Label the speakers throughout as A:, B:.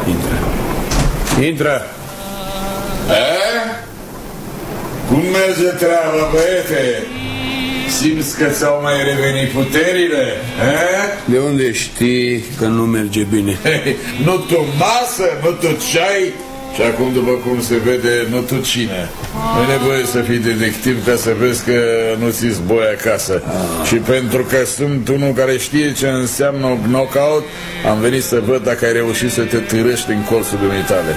A: Intră. Intră.
B: Cum merge treaba, băiete? Simți că ți-au mai revenit puterile?
A: De unde știi că nu merge bine?
B: Nu tu masă, nu tu ceai. Și acum, după cum se vede, nu tu cine. Nu e nevoie să fii detectiv ca să vezi că nu ți-ți boi acasă. Și pentru că sunt unul care știe ce înseamnă un knockout, am venit să văd dacă ai reușit să te târăști în colțul dumitale.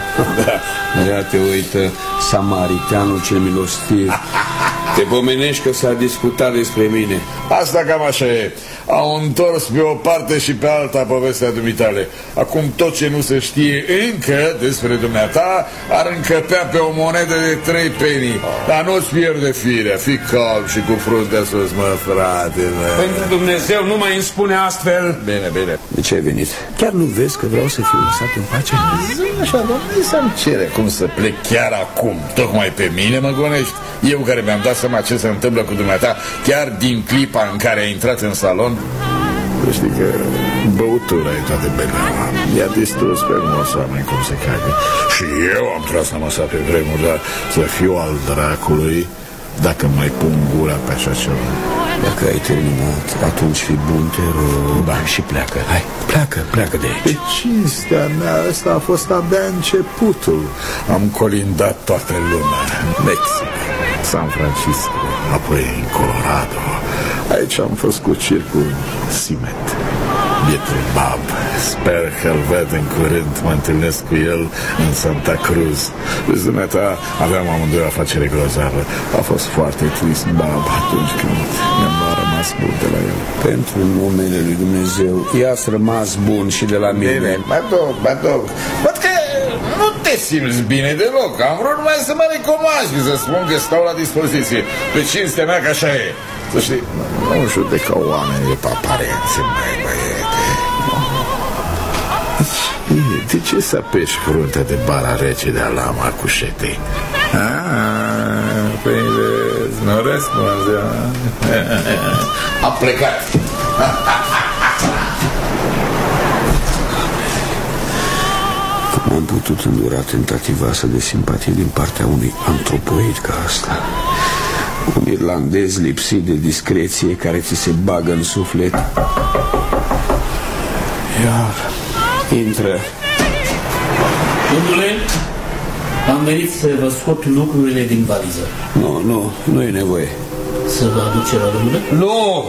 A: Da? Ia te uită, samariteanul cel milostiv. Te pomenești că s-a discutat despre mine.
B: Asta cam așa e. Au întors pe o parte și pe alta povestea dumitale. Acum tot ce nu se știe încă despre dumneata ar încăpea pe o monedă de 3 penny. Dar nu-ți pierde firea. Fii calm și cu fruntea sus, mă, frate, mă.
A: Pentru Dumnezeu, nu mai îmi spune astfel.
B: Bine, bine.
A: De ce ai venit? Chiar nu vezi că vreau să fiu lăsat în pace?
B: Zi așa, domnule, să-mi cere cum să plec chiar acum. Tocmai pe mine mă gonești? Eu care mi-am dat seama ce se întâmplă cu dumneata chiar din clipa în care ai intrat în salon. Știi că băutura e toate beleaua. I-a distrus pe mulți oameni cum se cade. Și eu am tras namăsa pe vremuri, dar să fiu al dracului dacă mai pun gura pe așa ceva.
A: Dacă ai terminat, atunci fi bun, te rog. Da, și pleacă. Hai, pleacă de aici.
B: Pe cinstea mea, ăsta a fost abia începutul. Am colindat toată lumea. Mexic, San Francisco, apoi în Colorado. Aici am fost cu circul Simet. Bietul Bab. Sper că-l ved în curând. Mă întâlnesc cu el în Santa Cruz. Vezi, dumneata, aveam amândoi afacere grozavă. A fost foarte trist Bab atunci când mi-am rămas bun de la el.
A: Pentru numele lui Dumnezeu, i-ați rămas bun și de la mine.
B: Bine, mă duc. Văd că nu te simți bine deloc. Am vrut numai să mă recunoști și să spun că stau la dispoziție. Pe cinstea mea că așa e. Să știi, nu judecă oamenii pe aparențe, mai băiete. De ce să apeși fruntea de bara rece de alama cu șetei? Păi nu răspunzi. A plecat.
A: Cum am putut îndura tentativa asta de simpatie din partea unui antropoid ca asta? Un irlandez lipsit de discreție care ți se bagă în suflet. Iar intră.
C: Domnule, am venit să vă scot lucrurile din valiză.
A: Nu e nevoie.
C: Să vă aduce la domnule?
A: Nu!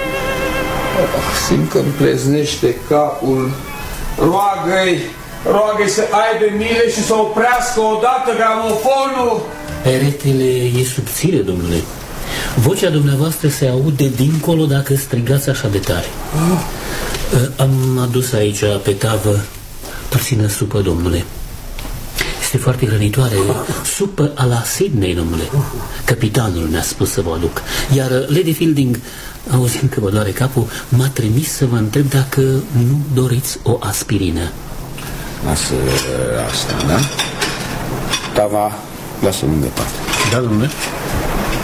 A: Simt că-mi pleznește capul. Roagă-i să aibă milă și să oprească odată gramofonul.
C: Peretele e subțire, domnule. Vocea dumneavoastră se aude dincolo dacă strigați așa de tare. Am adus aici pe tavă puțină supă, domnule. Este foarte hrănitoare. Supă a la Sydney, domnule. Capitanul mi-a spus să vă aduc. Iar Lady Fielding, auzind că vă doare capul, m-a trimis să vă întreb dacă nu doriți o aspirină.
A: Lasă asta, da? Tava, lasă lângă parte.
C: Da, domnule.